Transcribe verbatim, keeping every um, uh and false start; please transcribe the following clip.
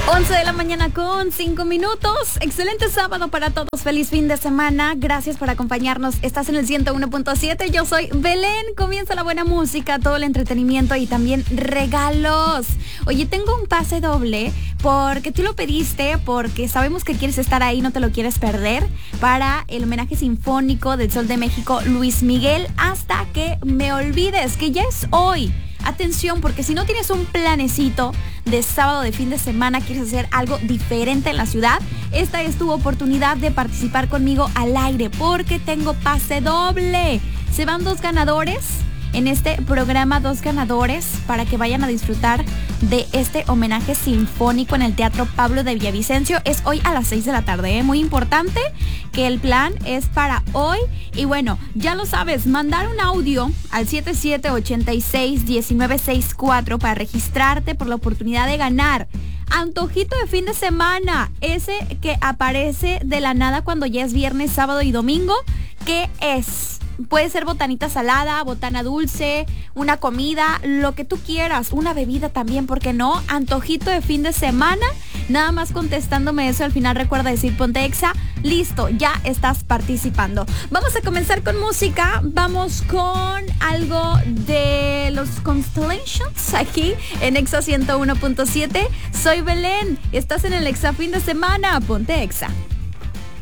once de la mañana con cinco minutos. Excelente sábado para todos. Feliz fin de semana. Gracias por acompañarnos. Estás en el ciento uno punto siete. Yo soy Belén. Comienza la buena música, todo el entretenimiento y también regalos. Oye, tengo un pase doble porque tú lo pediste, porque sabemos que quieres estar ahí, no te lo quieres perder, para el homenaje sinfónico del Sol de México, Luis Miguel, Hasta que me olvides, que ya es hoy. Atención, porque si no tienes un planecito de sábado de fin de semana, quieres hacer algo diferente en la ciudad, esta es tu oportunidad de participar conmigo al aire, porque tengo pase doble. Se van dos ganadores en este programa, dos ganadores para que vayan a disfrutar de este homenaje sinfónico en el Teatro Pablo de Villavicencio. Es hoy a las seis de la tarde, ¿eh? Muy importante que el plan es para hoy. Y bueno, ya lo sabes, mandar un audio al siete siete ocho seis uno nueve seis cuatro para registrarte por la oportunidad de ganar antojito de fin de semana, ese que aparece de la nada cuando ya es viernes, sábado y domingo. ¿Qué es? Puede ser botanita salada, botana dulce, una comida, lo que tú quieras, una bebida también, ¿por qué no? Antojito de fin de semana. Nada más contestándome eso al final, recuerda decir Ponte Exa. Listo, ya estás participando. Vamos a comenzar con música. Vamos con algo de los Constellations aquí en Exa ciento uno punto siete. Soy Belén, estás en el Exa fin de semana. Ponte Exa.